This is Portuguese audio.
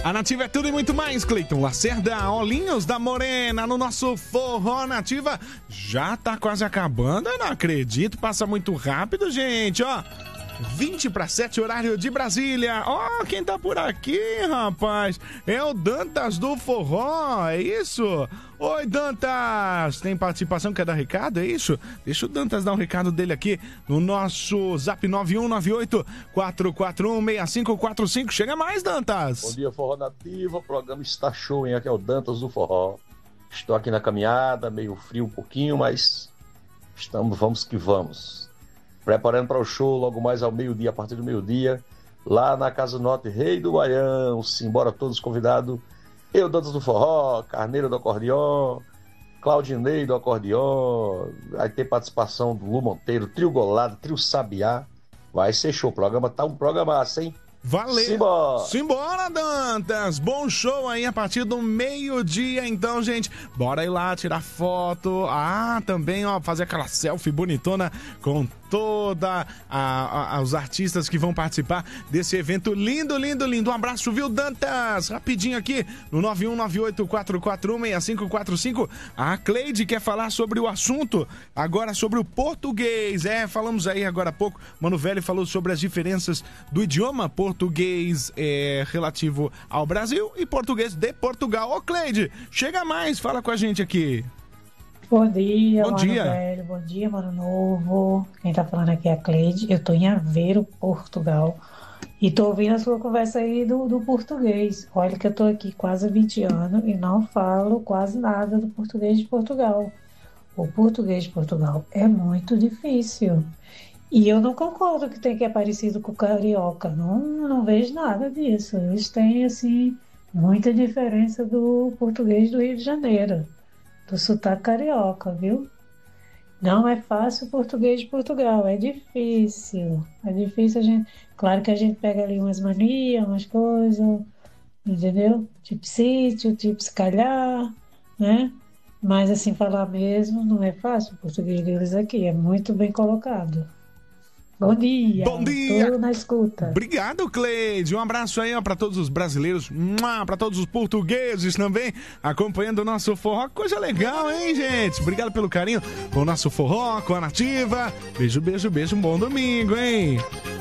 A Nativa é tudo e muito mais, Cleiton Lacerda, Olinhos da Morena, no nosso Forró Nativa. Já tá quase acabando, eu não acredito, passa muito rápido, gente, ó. 6:20, horário de Brasília. Ó, quem tá por aqui, rapaz? É o Dantas do Forró, é isso? Oi, Dantas! Tem participação, quer dar recado, é isso? Deixa o Dantas dar um recado dele aqui no nosso Zap 9198-441-6545. Chega mais, Dantas! Bom dia, Forró Nativa. O programa está show, hein? Aqui é o Dantas do Forró. Estou aqui na caminhada, meio frio um pouquinho, mas vamos que vamos. Preparando para o show logo mais ao meio-dia, a partir do meio-dia, lá na Casa Norte, Rei do Baião. Simbora todos convidados. Eu, Dantas do Forró, Carneiro do Acordeon, Claudinei do Acordeon. Vai ter participação do Lu Monteiro, Trio Golado, Trio Sabiá. Vai ser show. O programa tá um programaço, hein? Valeu! Simbora! Simbora, Dantas! Bom show aí a partir do meio-dia, então, gente. Bora ir lá tirar foto. Ah, também, ó, fazer aquela selfie bonitona com toda os artistas que vão participar desse evento lindo, lindo, lindo. Um abraço, viu, Dantas? Rapidinho aqui no 9198-441-6545. A Cleide quer falar sobre o assunto, agora sobre o português. Falamos aí agora há pouco, Mano Velho falou sobre as diferenças do idioma português relativo ao Brasil e português de Portugal. Ô, Cleide, chega mais, fala com a gente aqui. Bom dia, Bom dia. Mano Velho. Bom dia, Mano Novo. Quem tá falando aqui é a Cleide. Eu tô em Aveiro, Portugal. E tô ouvindo a sua conversa aí do português. Olha que eu tô aqui quase 20 anos e não falo quase nada do português de Portugal. O português de Portugal é muito difícil. E eu não concordo que é parecido com o carioca. Não vejo nada disso. Eles têm, assim, muita diferença do português do Rio de Janeiro. Do sotaque carioca, viu? Não é fácil o português de Portugal, é difícil. É difícil a gente... Claro que a gente pega ali umas manias, umas coisas, entendeu? Tipo sítio, tipo se calhar, né? Mas assim, falar mesmo não é fácil. O português deles aqui é muito bem colocado. Bom dia. Bom dia. Tô na escuta. Obrigado, Cleide. Um abraço aí, ó, pra todos os brasileiros, pra todos os portugueses também, acompanhando o nosso forró. Coisa legal, hein, gente? Obrigado pelo carinho com o nosso forró, com a Nativa. Beijo, beijo, beijo. Um bom domingo, hein?